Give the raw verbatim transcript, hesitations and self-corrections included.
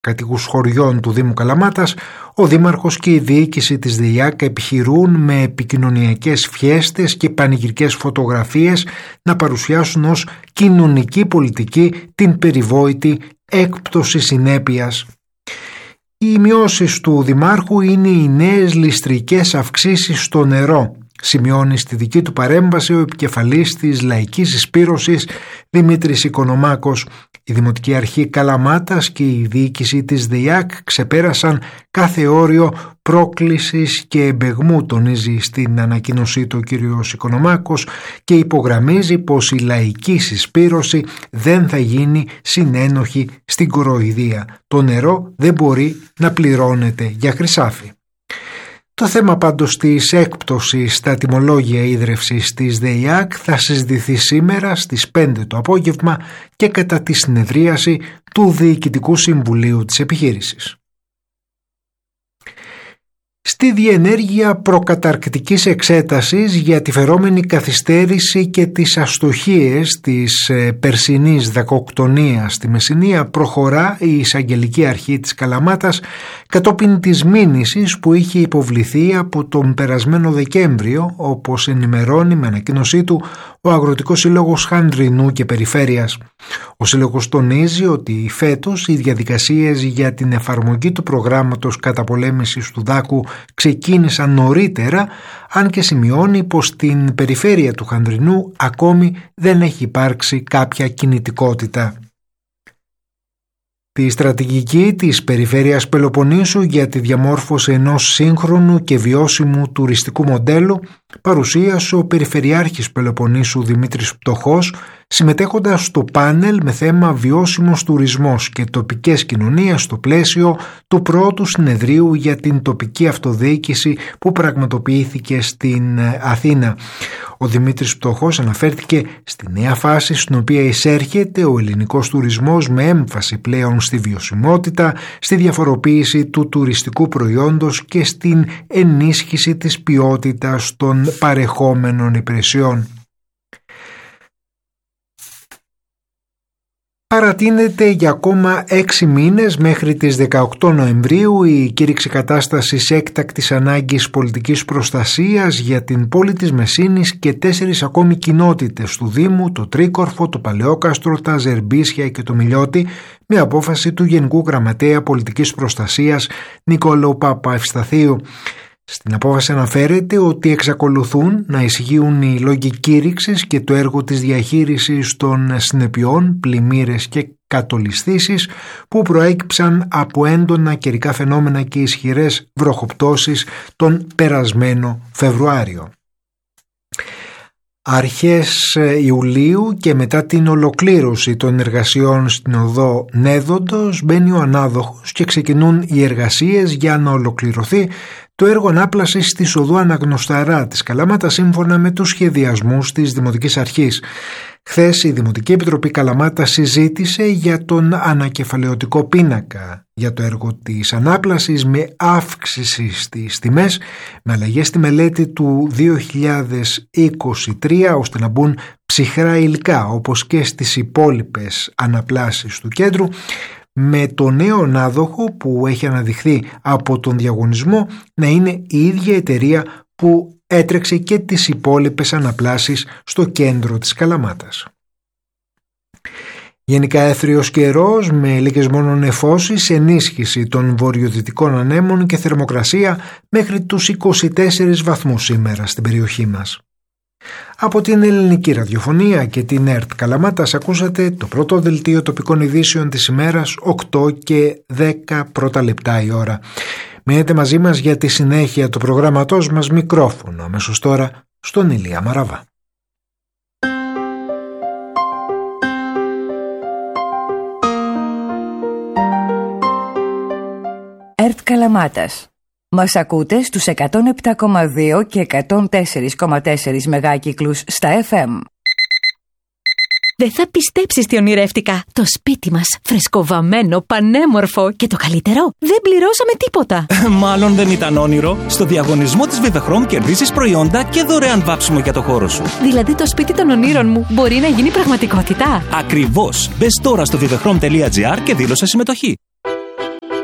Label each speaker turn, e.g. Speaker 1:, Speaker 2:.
Speaker 1: κατοίκους χωριών του Δήμου Καλαμάτας, ο Δήμαρχος και η διοίκηση της ΔΕΙΑΚ επιχειρούν με επικοινωνιακές φιέστες και πανηγυρικές φωτογραφίες να παρουσιάσουν ως κοινωνική πολιτική την περιβόητη έκπτωση συνέπειας. Οι μειώσεις του Δημάρχου είναι οι νέες ληστρικές αυξήσεις στο νερό, σημειώνει στη δική του παρέμβαση ο επικεφαλής της Λαϊκής Εισπύρωσης Δημήτρης Οικονομάκος. Η Δημοτική Αρχή Καλαμάτας και η διοίκηση της ΔΕΙΑΚ ξεπέρασαν κάθε όριο πρόκλησης και εμπεγμού, τονίζει στην ανακοίνωσή του ο κ. Οικονομάκος, και υπογραμμίζει πως η λαϊκή συσπήρωση δεν θα γίνει συνένοχη στην κοροϊδία. Το νερό δεν μπορεί να πληρώνεται για χρυσάφι. Το θέμα πάντως της έκπτωσης στα τιμολόγια ίδρευσης της ΔΕΙΑΚ θα συζητηθεί σήμερα στις πέντε το απόγευμα και κατά τη συνεδρίαση του Διοικητικού Συμβουλίου της επιχείρησης. Στη διενέργεια προκαταρκτικής εξέτασης για τη φερόμενη καθυστέρηση και τις αστοχίες της περσινής δακοκτονίας στη Μεσσηνία προχωρά η Εισαγγελική Αρχή της Καλαμάτας κατόπιν της μήνυσης που είχε υποβληθεί από τον περασμένο Δεκέμβριο, όπως ενημερώνει με ανακοίνωσή του ο Αγροτικός Σύλλογος Χανδρινού και Περιφέρειας. Ο Σύλλογος τονίζει ότι φέτος οι διαδικασίες για την εφαρμογή του προγράμματος καταπολέμησης του δάκου ξεκίνησαν νωρίτερα, αν και σημειώνει πως στην περιφέρεια του Χανδρινού ακόμη δεν έχει υπάρξει κάποια κινητικότητα. Τη στρατηγική της περιφέρειας Πελοποννήσου για τη διαμόρφωση ενός σύγχρονου και βιώσιμου τουριστικού μοντέλου παρουσίασε ο Περιφερειάρχης Πελοποννήσου Δημήτρης Πτωχός, συμμετέχοντας στο πάνελ με θέμα βιώσιμος τουρισμός και τοπικές κοινωνίες στο πλαίσιο του πρώτου συνεδρίου για την τοπική αυτοδιοίκηση που πραγματοποιήθηκε στην Αθήνα. Ο Δημήτρης Πτωχός αναφέρθηκε στη νέα φάση στην οποία εισέρχεται ο ελληνικός τουρισμός με έμφαση πλέον στη βιωσιμότητα, στη διαφοροποίηση του τουριστικού προϊόντος και στην ενίσχυση της ποιότητας των παρεχόμενων υπηρεσιών. Παρατείνεται για ακόμα έξι μήνες μέχρι τις δεκαοκτώ Νοεμβρίου η κήρυξη κατάστασης έκτακτης ανάγκης πολιτικής προστασίας για την πόλη της Μεσσήνης και τέσσερις ακόμη κοινότητες του Δήμου, το Τρίκορφο, το Παλαιόκαστρο, τα Ζερμπίσια και το Μιλιώτη, με απόφαση του Γενικού Γραμματέα Πολιτικής Προστασίας Νικόλαου Παπαευσταθίου. Στην απόφαση αναφέρεται ότι εξακολουθούν να ισχύουν οι λόγοι κήρυξης και το έργο της διαχείρισης των συνεπειών, πλημμύρες και κατολισθήσεις που προέκυψαν από έντονα καιρικά φαινόμενα και ισχυρές βροχοπτώσεις τον περασμένο Φεβρουάριο. Αρχές Ιουλίου και μετά την ολοκλήρωση των εργασιών στην οδό Νέδοντος μπαίνει ο ανάδοχος και ξεκινούν οι εργασίες για να ολοκληρωθεί το έργο ανάπλασης της οδού Αναγνωσταρά της Καλαμάτα σύμφωνα με τους σχεδιασμούς της Δημοτικής Αρχής. Χθες η Δημοτική Επιτροπή Καλαμάτα συζήτησε για τον ανακεφαλαιωτικό πίνακα για το έργο της ανάπλασης με αύξηση στις τιμές, με αλλαγές στη μελέτη του δύο χιλιάδες είκοσι τρία ώστε να μπουν ψυχρά υλικά όπως και στις υπόλοιπες αναπλάσεις του κέντρου, με το νέο ανάδοχο που έχει αναδειχθεί από τον διαγωνισμό να είναι η ίδια εταιρεία που έτρεξε και τις υπόλοιπες αναπλάσεις στο κέντρο της Καλαμάτας. Γενικά έθριος καιρός με λίγες μόνο νεφώσεις, ενίσχυση των βορειοδυτικών ανέμων και θερμοκρασία μέχρι τους είκοσι τέσσερις βαθμούς σήμερα στην περιοχή μας. Από την Ελληνική Ραδιοφωνία και την ΕΡΤ Καλαμάτας ακούσατε το πρώτο δελτίο τοπικών ειδήσεων της ημέρας, οκτώ και δέκα πρώτα λεπτά η ώρα. Μείνετε μαζί μας για τη συνέχεια του προγράμματός μας. Μικρόφωνο αμέσως τώρα στον Ηλία Μαραβά.
Speaker 2: ΕΡΤ Καλαμάτας. Μας ακούτε στους εκατόν επτά κόμμα δύο και εκατόν τέσσερα κόμμα τέσσερα μεγάκυκλους στα εφ εμ.
Speaker 3: Δεν θα πιστέψεις τι ονειρεύτηκα. Το σπίτι μας, φρεσκοβαμμένο, πανέμορφο και το καλύτερο, δεν πληρώσαμε τίποτα.
Speaker 4: Μάλλον δεν ήταν όνειρο. Στο διαγωνισμό της Vivechrom κερδίσεις προϊόντα και δωρεάν βάψιμο για το χώρο σου.
Speaker 3: Δηλαδή το σπίτι των ονείρων μου μπορεί να γίνει πραγματικότητα.
Speaker 4: Ακριβώς. Μπες τώρα στο vivechrom τελεία gr και δήλωσε συμμετοχή.